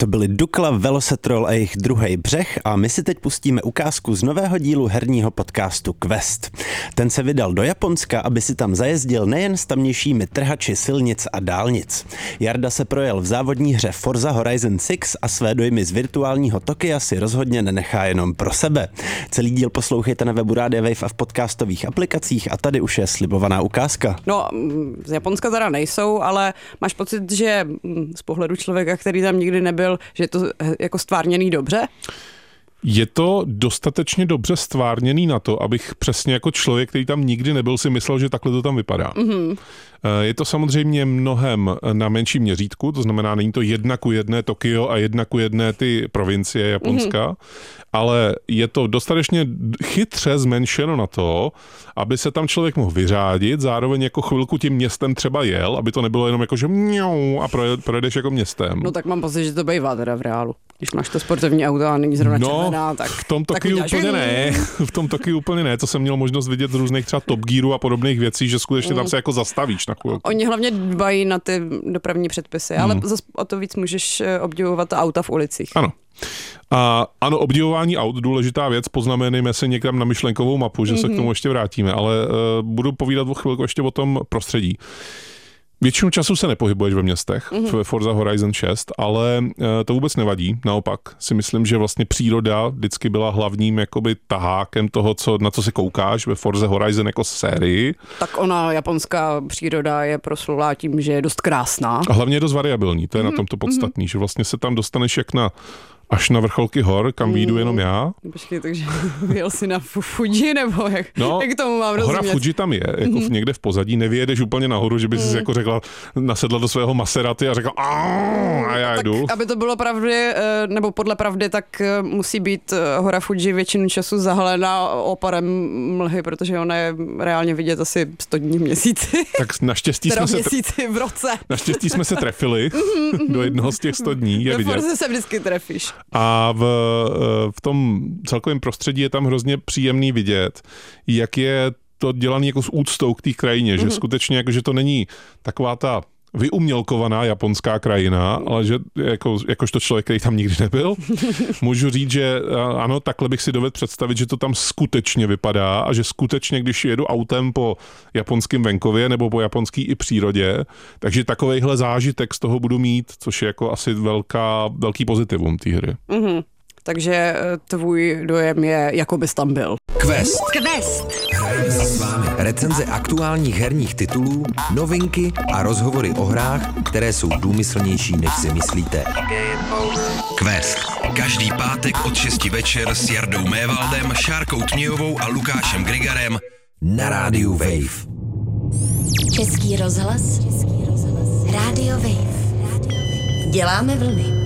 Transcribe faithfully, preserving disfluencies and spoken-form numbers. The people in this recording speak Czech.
To byly Dukla, Velosetrol a jejich Druhý břeh a my si teď pustíme ukázku z nového dílu herního podcastu Quest. Ten se vydal do Japonska, aby si tam zajezdil nejen s tamnějšími trhači silnic a dálnic. Jarda se projel v závodní hře Forza Horizon šest a své dojmy z virtuálního Tokia si rozhodně nenechá jenom pro sebe. Celý díl poslouchejte na webu Rádia Wave a v podcastových aplikacích a tady už je slibovaná ukázka. No, z Japonska teda nejsou, ale máš pocit, že z pohledu člověka, který tam nikdy nebyl, že je to jako stvárněný dobře? Je to dostatečně dobře stvárněný na to, abych přesně jako člověk, který tam nikdy nebyl, si myslel, že takhle to tam vypadá. Mm-hmm. Je to samozřejmě mnohem na menším měřítku, to znamená, není to jedna ku jedné Tokio a jedna ku jedné ty provincie Japonska, mm-hmm. ale je to dostatečně chytře zmenšeno na to, aby se tam člověk mohl vyřádit, zároveň jako chvilku tím městem třeba jel, aby to nebylo jenom jako, že mňou a projedeš jako městem. No tak mám pocit, že to bývá teda v reálu. Když máš to sportovní auto a není zrovna no, červená, tak... v tom Tokiu úplně ne. V tom Tokiu úplně ne. To jsem měl možnost vidět z různých třeba Top Gearů a podobných věcí, že skutečně tam se jako zastavíš na chvilku. Oni hlavně dbají na ty dopravní předpisy, ale hmm. zase o to víc můžeš obdivovat auta v ulicích. Ano. A ano, obdivování aut, důležitá věc, poznamenejme si někam na myšlenkovou mapu, že mm-hmm. se k tomu ještě vrátíme, ale uh, budu povídat o chvilku ještě o tom prostředí. Většinu času se nepohybuješ ve městech, mm-hmm. v Forza Horizon šest, ale uh, to vůbec nevadí. Naopak si myslím, že vlastně příroda vždycky byla hlavním jakoby tahákem toho, co, na co se koukáš ve Forza Horizon jako sérii. Tak ona, japonská příroda je proslulá tím, že je dost krásná. A hlavně je dost variabilní, to je mm-hmm. na tom to podstatný, mm-hmm. že vlastně se tam dostaneš jak na až na vrcholky hor, kam výjdu jenom já. Počkej, takže vyjel jsi na Fuji, nebo jak, no, jak tomu mám rozumět? Hora Fuji tam je, jako mm-hmm. někde v pozadí, nevyjedeš úplně nahoru, že bys mm. jako řekla, nasedla do svého Maseraty a řekla a já tak, jdu. Aby to bylo pravdy, nebo podle pravdy, tak musí být Hora Fuji většinu času zahalená oparem mlhy, protože ona je reálně vidět asi sto dní v měsíci. Tak naštěstí jsme se... měsíci v roce. Naštěstí jsme se trefili do jednoho z těch sto dní, je vidět. Do Forze se vždycky trefíš. A v, v tom celkovém prostředí je tam hrozně příjemný vidět, jak je to dělané jako s úctou k té krajině, mm-hmm. že skutečně jako, že to není taková ta vyumělkovaná japonská krajina, ale že jako, jakožto člověk, který tam nikdy nebyl, můžu říct, že ano, takhle bych si dovedl představit, že to tam skutečně vypadá a že skutečně, když jedu autem po japonském venkově nebo po japonský i přírodě, takže takovejhle zážitek z toho budu mít, což je jako asi velká, velký pozitivum té hry. Mm-hmm. Takže tvůj dojem je, jako bys tam byl. Quest. Quest. Hrajeme si s vámi recenze aktuálních herních titulů, novinky a rozhovory o hrách, které jsou důmyslnější, než si myslíte. Quest. Každý pátek od šesti večer s Jardou Mévaldem, Šárkou Tmějovou a Lukášem Grigarem na rádiu Wave. Český rozhlas. Rádio Wave. Děláme vlny.